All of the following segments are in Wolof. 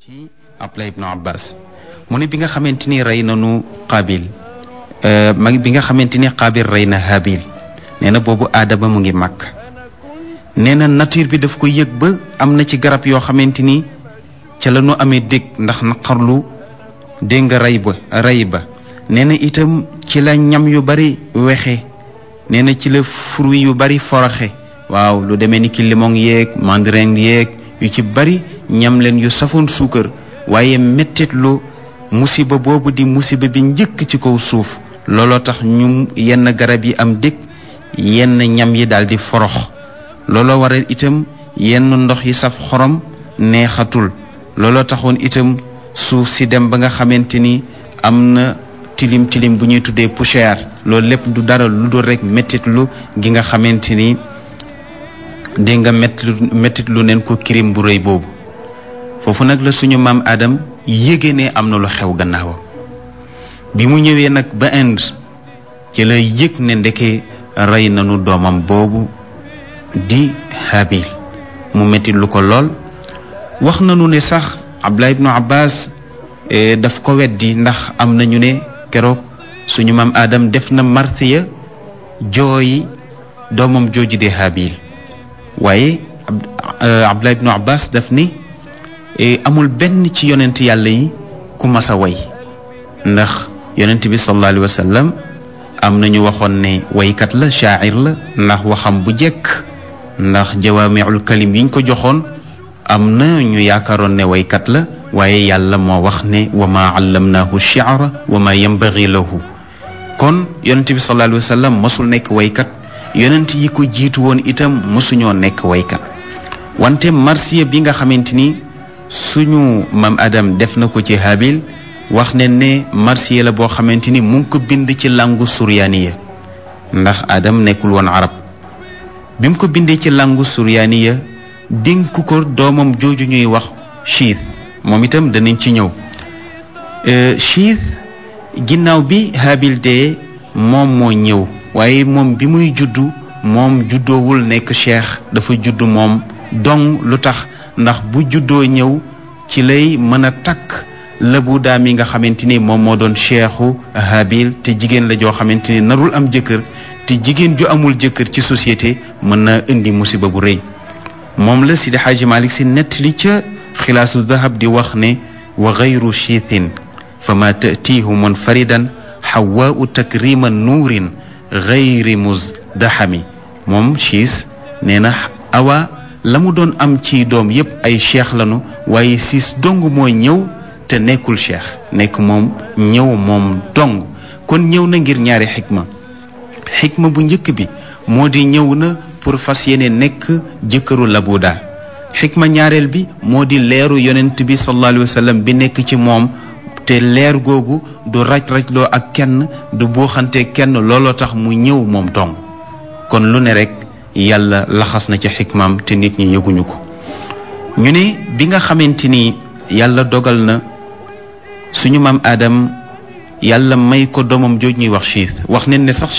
ci Abdullah ibnu Abbas mu ne bi nga xamante ni rey nanu Qaabil bi nga xamante ni Qaabil rey na Haabil nee na boobu Aadama mu ngi màgg nee na nature bi daf ko yëg ba am na ci garab yoo xamante ni ca la ñu amee dégg ndax naqarlu dégg nga rey ba nee na itam ci la ñam yu bari wexe nee na ci la fruit yu bari foroxe waaw lu demee ni ki limon yeeg mandarin yeeg yu ci bari ñam leen yu safoon suukar waaye mettitlu musiba boobu di musiba bi njëkk ci kaw suuf looloo tax ñu yenn garab yi am dëkk yenn ñam yi daal di forox looloo waral itam yenn ndox yi saf xorom neexatul looloo taxoon itam suuf si dem ba nga xamante ni am na tilim tilim bu ñuy tuddee poussière loolu lépp du dara lu dul rek mettitlu gi nga xamante ni dégg nga mettitlu neen ko kirim bu rëy boobu foofu nag la suñu maam Adam yéege ne am na lu xew gannaawam bi mu ñëwee nag ba Inde ci la yëg ne ndeke rey nañu doomam boobu di Haabil mu mettitlu ko lool wax nañu ne sax Abdullah ibnu Abbas daf ko weddi ndax am nañu ne keroog suñu maam Adam def na marsiya jooyi doomam jooju di Haabil waaye Abdullah ibnu Abbas daf ni amul benn ci yonent yàlla yi ku mas a way ndax yonent bi sallallahu alayhi wa sallam am na ñu waxoon ne waykat la shaa'ir la ndax waxam bu jekk ndax jawaami'ul kalim yiñ ko joxoon am na ñu yaakaaroon ne waykat la waaye yàlla moo wax ne wa maa allamnaahu shi'ra wa maa yanbaghi lahu kon yonent bi sallallahu alayhi wa sallam mosul nekk waykat yonent yi ko jiitu woon itam mosuñoo nekk waykat wante marsiya bi nga xamante ni suñu maam Adam def na ko ci Haabil wax ne ne marsiya la boo xamante ni mu ngi ko bind ci langu suryaaniya ndax Adam nekkul woon arab bi mu ko bindee ci langu suryaaniya dénk ko doomam jooju ñuy wax Chiith moom itam danañ ci ñëw Chiith ginnaaw bi Haabil dee moom moo ñëw waaye moom bi muy juddu moom juddoowul nekk cheikh dafa juddu moom dong lu tax ndax bu juddoo ñëw ci lay mën a takk Labu Daam yi nga xamante ni moom moo doon cheikhu Haabil te jigéen la joo xamante ni narul am jëkkër te jigéen ju amul jëkkër ci société mën na indi musiba bu rëy moom la Sidi Xaaji Malik Si nettali ca xilaasu dahab di wax ne wa gayru chiithin fa ma tatiihu munfaridan xawaau takrima nuurin gayri musdahami moom Chiis nee na awa la mu doon am ci doom yépp ay cheikh lanu waaye siis dong mooy ñëw te nekkul cheikh nekk moom ñëw moom dong kon ñëw na ngir ñaari xikma bu njëkk bi moo di ñëw na pour fas yéene nekk jëkkëru Labuda xikma ñaareel bi moo di leeru yonent bi sallallahu alayhi wa sallam bi nekk ci moom te leer googu du raj-rajloo ak kenn du buuxante kenn looloo tax mu ñëw moom dong kon lu ne rek yàlla laxas na ci xikmaam te nit ñi yëguñu ko ñu ne bi nga xamante ni yàlla dogal na suñu maam Adam yàlla may ko doomam jooj ñuy wax Chiith wax nañ ne sax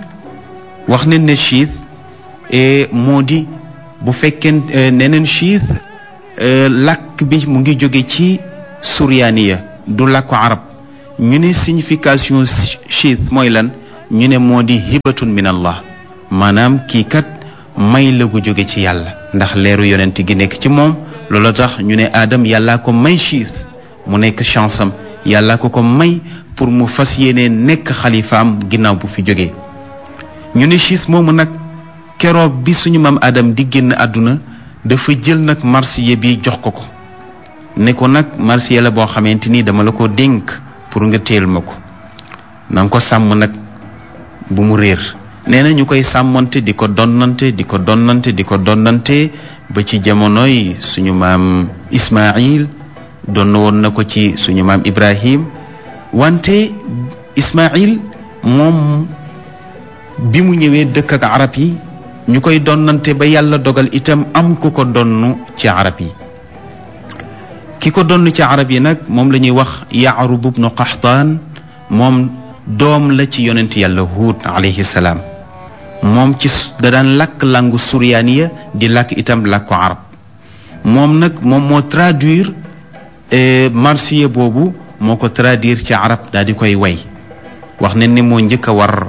Chiith moo di bu fekkee neneen Chiith làkk bi mu ngi jóge ci suryaaniya du làkku arab ñu ne signification Chiith mooy lan ñu ne moo di hibatun min Allah maanaam kii kat may la gu jóge ci yàlla ndax leeru yonent gi nekk ci moom loolu tax ñu ne Adam yàllaa ko may Chiith mu nekk chance am yàllaa ko may pour mu fas yéene nekk xalifaam ginnaaw bu fi jógee ñu ne Chiith moomu nag keroog bi suñu maam Adam di génn àdduna dafa jël nag marsiya bi jox ko ne ko nag marsiya la boo xamante ni dama la ko dénk pour nga téel ma ko na nga ko sàmm nag bu mu réer nee na ñu koy sàmmante di ko donnante ba ci jamonoy suñu maam Ismaïl donn woon na ko ci suñu maam Ibrahim wante Ismaïl moom bi mu ñëwee dëkk ak arab yi ñu koy donnante ba yàlla dogal itam am ku ko donn ci arab yi ki ko donn ci arab yi nag moom la ñuy wax Yaarub ibnu Qaxtaan moom doom la ci yonent yàlla Huud alayhi salaam moom ci da daan làkk langu suryaaniya di làkk itam làkku arab moom nag moom moo traduire marsiya boobu moo ko traduire ci arab daal di koy way wax ne ni moo njëkk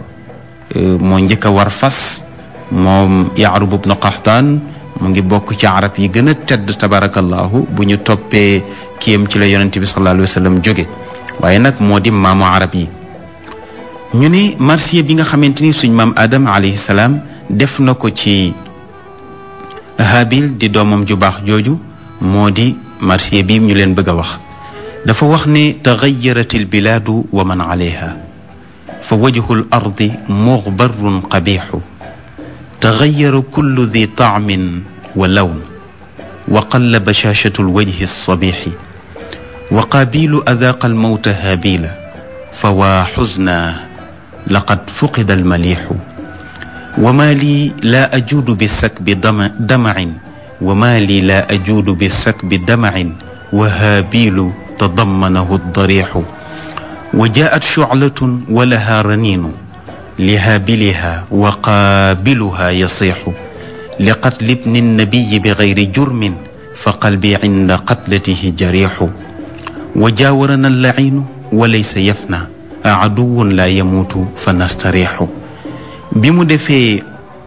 a war fas moom Yaarub ibn Qaxtaan mu ngi bokk ci arab yi gën a tedd tabarakallahu bu ñu toppee kiyam ci la yonente bi sallallahu alayhi wa sallam jóge waaye nag moo di maamu arab yi ñu ne marsiya bi nga xamante ni suñ maam Adam alayhi salaam def na ko ci Habil di doomam ju baax jooju moo di marsiya bi ñu leen bëgg a wax dafa wax ne taxayarat albilaadu wa man alayha fa wajhu l ardi muxbarun qabixu taxayara kullu di taamin wa lawn wa qalla bashashatu lwajhi alsabixi wa qaabilu adaaqa almawta haabila fa waa xusna laqad fuqida almalixu wa maa lii laa ajuudu bisakbi damacin wa maa lii laa ajuudu bisakbi damacin wa haabilu tadammanahu aldarixu wa jaat shuclatun wa laha raniinu lihaabiliha wa qaabiluha yasixu liqatli ibni nnabiyi bigayri jurmin fa qalbi cinda qatlatihi jarixu wa jaawarana allaciinu wa laysa yafna aduwun laa yamuutu fa nastarixu bi mu defee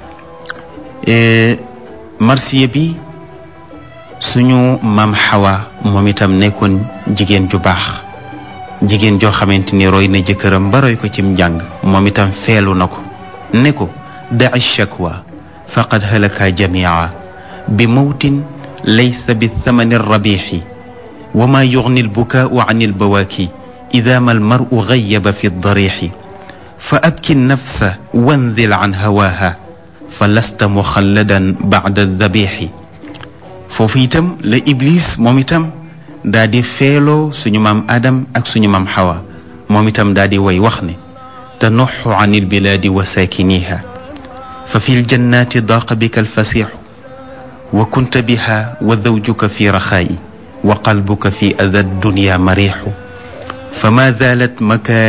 marsiya bi suñu maam Xawa moom itam nekkoon jigéen ju baax jigéen joo xamante ni roy na jëkkëram ba roy ko cim njàng moom itam feelu na ko ne ko daci shakwa faqad halaka jamia bi mawtin laysa bi thamani rabixi wa ma yugni albukaau an albawaaki ida ma almaru gayaba fi darixi fa abki nafsa wanzil an hawaaha fa lasta muxalladan bacda dabixi foofu itam la Iblis moom itam daa di feeloo suñu maam Adam ak suñu maam Xawa moom itam daa di way wax ne tanuxu an ilbilaadi wa saakiniha fa fi ljannaati daaqa bika alfasixu wa kunta biha wa zawjuka fi raxaayi wa qalbuka fi ada dunya marixu fa ma zaalat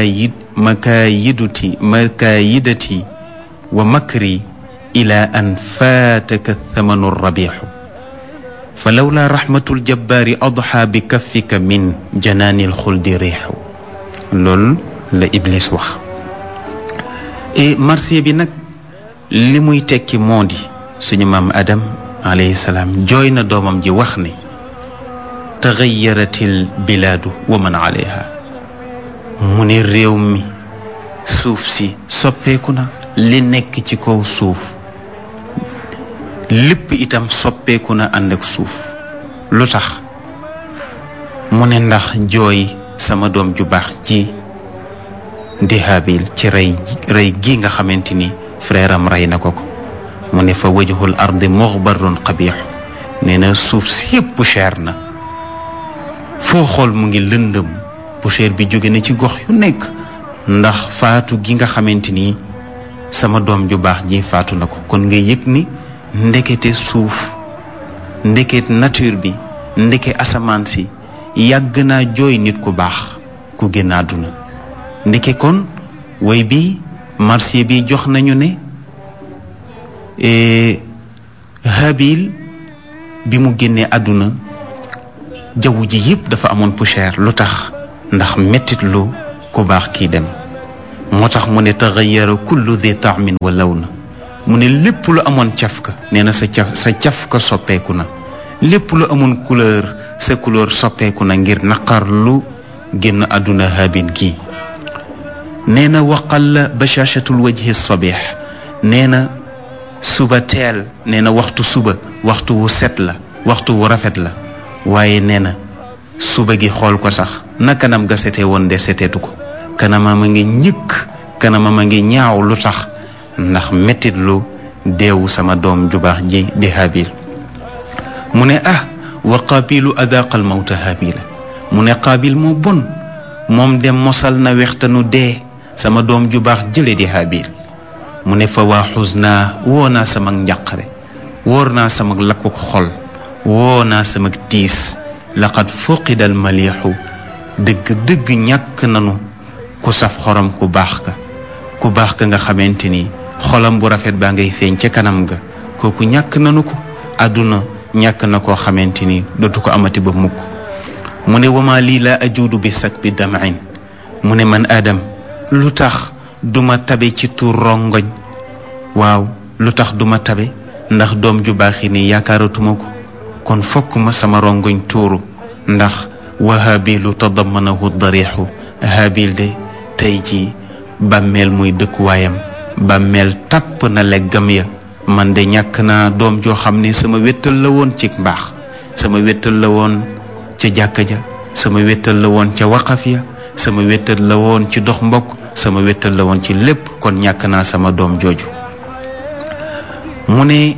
makaayidati wa makri ila an faataka thamanu rabixu fa lawla raxmatul jabbaari adxa bi kaffika min janaanil xuldi riixu loolu la Iblis wax marsiya bi nag li muy tekki moo di suñu maam Adam alayhi salaam jooy na doomam ji wax ne taxayaratil bilaadu wa man alayha mu ne réew mi suuf si soppeeku na li nekk ci kaw suuf lépp itam soppeeku na ànd ak suuf lu tax mu ne ndax jooy sama doom ju baax ji di Habil ci rey gi nga xamante ni frère am rey na ko mu ne fa wajhul ardi muxbarun qabix nee na suuf si yëpp poussière na foo xool mu ngi lëndëm poussière bi jóge na ci gox yu nekk ndax faatu gi nga xamante ni sama doom ju baax ji faatu na ko kon nga yëg ni ndekete suuf ndeket nature bi ndeke asamaan si yàgg naa jooy nit ku baax ku génn àdduna ndeke kon way bi marsiya bi jox nañu ne Habil bi mu génnee àdduna jaww ji yëpp dafa amoon poussière lu tax ndax mettit lu ku baax kii dem moo tax mu ne taxayara kullu di taamin wa lawna mu ne lépp lu amoon cafka nee na sa cafka soppeeku na lépp lu amoon couleur sa couleur soppeeku na ngir naqar lu génn àdduna Habil kii nee na waqalla bashaashatul wajhi sabih nee na suba teel nee na waxtu suba waxtu wu set la waxtu wu rafet la waaye nee na suba gi xool ko sax na kanam ga setee woon de seteetu ko kanama ma ngi ñëkk kanama ma ngi ñaaw lu tax ndax mettit lu deewu sama doom ju baax ji di Habil mu ne wa qaabilu adaqal mawta Habila mu ne Qaabil moo bon moom dem mosal na wextanu dee sama doom ju baax jële di Habil mu ne fa waa xusnaa woo naa sama njàqare wóor naa sama lakkuk xol woo naa sama tiis laqad fuqidal maliixu dëgg ñàkk nanu ku saf xorom ku baax ka nga xamante ni xolam bu rafet baa ngay feeñ ca kanam ga kooku ñàkk nanu ko àdduna ñàkk na koo xamante ni dootu ko amati ba mukk mu ne wama lii la ajuudu bi sak bi damain mu ne man Adam lu tax duma tabe ci tuur rongoñ waaw lu tax duma tabe ndax doom ju baaxi ni yaakaaratuma ko kon fokk ma sama rongoñ tuuru ndax wa Haabilu tadammanahu darixu Haabil de tey ji bàmmeel muy dëkkuwaayam bàmmeel tàpp na leggam ya man de ñàkk naa doom joo xam ne sama wéttal la woon ci mbaax sama wéttal la woon ca jàkka ja sama wéttal la woon ca waqaf ya sama wéttal la woon ci dox mbokk sama wéttal la woon ci lépp kon ñàkk naa sama doom jooju mu ne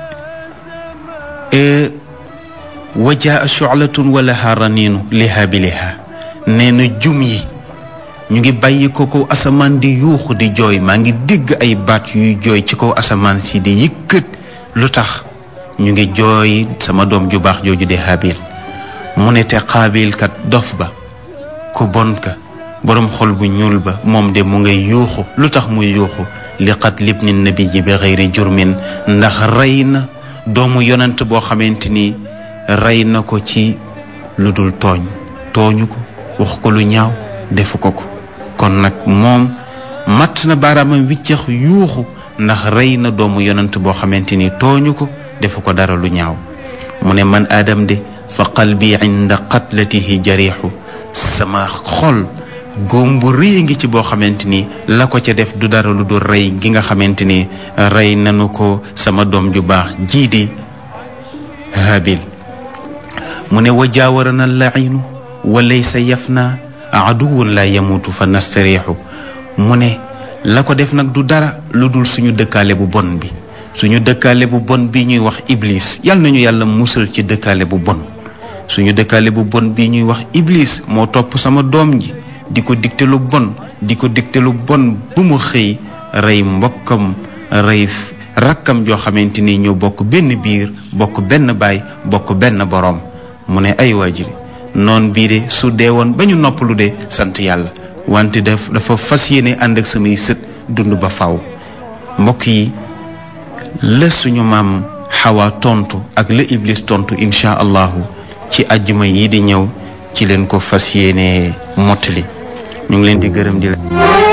wajaa shu'latun wala haraniinu li haabiliha nee na jum yi ñu ngi bàyyi ko kaw asamaan di yuuxu di jooy maa ngi dégg ay baat yuy jooy ci kaw asamaan si di yëkkat lu tax ñu ngi jooy sama doom ju baax jooju de Haabil mu ne te Qaabil kat dof ba ku bon ka boroom xol bu ñuul ba moom de mu ngay yuuxu lu tax muy yuuxu li qatli ibni nabiyyi bi xayri jurmin ndax rey na doomu yonent boo xamante ni rey na ko ci lu dul tooñu ko wax ko lu ñaaw defu ko kon nag moom matt na baaraamam wiccax yuuxu ndax rey na doomu yonent boo xamante ni tooñu ko defu ko dara lu ñaaw mu ne man Adam de fa qalbi inda qatlatihi jariixu sama xol góom bu rëy ngi ci boo xamante ni la ko ca def du dara lu dul rey gi nga xamante ni rey nanu ko sama doom ju baax jii di Haabil mu ne wa jaawarana lainu wa laysa yafna aduwun la yamutu fa nastariixu mu ne la ko def nag du dara lu dul suñu dëkkaale bu bon bi suñu dëkkaale bu bon bi ñuy wax iblis yal nañu yàlla musal ci dëkkaale bu bon suñu dëkkaale bu bon bi ñuy wax iblis moo topp sama doom ji di ko digte lu bon di ko digte lu bon bu mu xëy rey mbokkam rey rakkam joo xamante ni ñoo bokk benn biir bokk benn baay bokk benn boroom mu ne ay waajiri noon bii de su dee woon ba ñu noppalu de sant yàlla wante dafa fas yéene ànd ak samay sët dund ba faw mbokk yi la suñu maam Xawa tontu ak la Iblis tontu incha allahu ci àjjuma yi di ñëw ci leen ko fas yéene mottali ñu ngi leen di gërëm di la